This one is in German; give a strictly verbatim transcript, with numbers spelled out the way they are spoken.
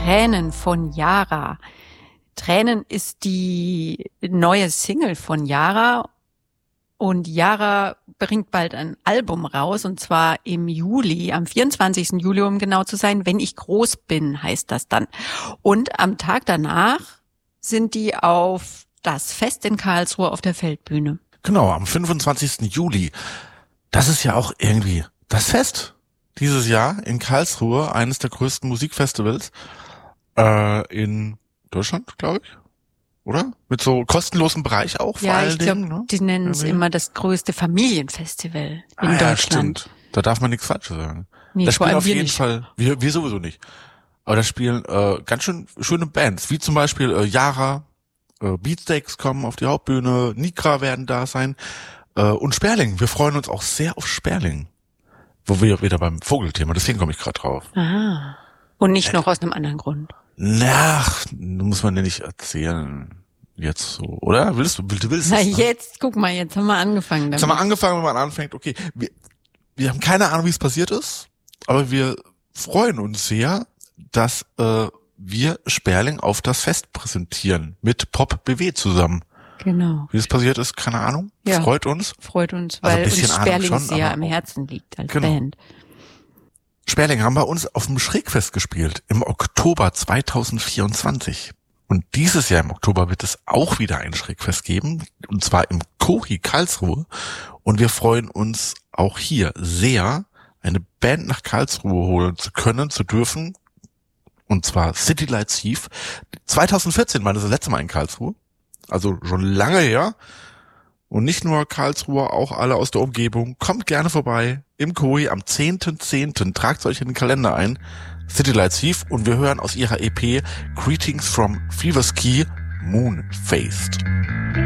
Tränen von Yara. Tränen ist die neue Single von Yara und Yara bringt bald ein Album raus und zwar im Juli, am vierundzwanzigsten Juli, um genau zu sein, Wenn ich groß bin, heißt das dann. Und am Tag danach sind die auf das Fest in Karlsruhe auf der Feldbühne. Genau, am fünfundzwanzigsten Juli. Das ist ja auch irgendwie das Fest dieses Jahr in Karlsruhe, eines der größten Musikfestivals äh, in Deutschland, glaube ich. Oder? Mit so kostenlosem Bereich auch, vor ja, allen ich glaube, Dingen. Ne? die nennen es immer das größte Familienfestival in ah, ja, Deutschland. Stimmt. Da darf man nichts Falsches sagen. Nee, da spielen auf jeden nicht. Fall, wir, wir sowieso nicht. Aber da spielen äh, ganz schön schöne Bands, wie zum Beispiel äh, Yara, äh, Beatsteaks kommen auf die Hauptbühne, Nikra werden da sein äh, und Sperling. Wir freuen uns auch sehr auf Sperling. Wo wir wieder beim Vogelthema, deswegen komme ich gerade drauf. Aha. Und nicht noch aus einem anderen Grund. Na, muss man ja nicht erzählen. Jetzt so, oder? Willst du, willst, willst du Na es, ne? jetzt, guck mal, jetzt haben wir angefangen damit. Jetzt haben wir angefangen, wenn man anfängt, okay, wir, wir haben keine Ahnung, wie es passiert ist, aber wir freuen uns sehr, dass äh, wir Sperling auf das Fest präsentieren, mit Pop B W zusammen. Genau. Wie es passiert ist, keine Ahnung. Ja. Freut uns. Freut uns, Also weil ein bisschen uns Ahnung Sperling schon, sehr aber am auch- Herzen liegt als Genau. Band. Sperling haben bei uns auf dem Schrägfest gespielt, im Oktober zweitausendvierundzwanzig. Und dieses Jahr im Oktober wird es auch wieder ein Schrägfest geben, und zwar im Kori Karlsruhe. Und wir freuen uns auch hier sehr, eine Band nach Karlsruhe holen zu können, zu dürfen. Und zwar City Lights Thief. zweitausendvierzehn war das, das letzte Mal in Karlsruhe. Also schon lange her. Und nicht nur Karlsruhe, auch alle aus der Umgebung. Kommt gerne vorbei im Koi am zehnten zehnten Tragt euch in den Kalender ein. City Lights Thief. Und wir hören aus ihrer E P Greetings from Fever's Key, Moon Faced.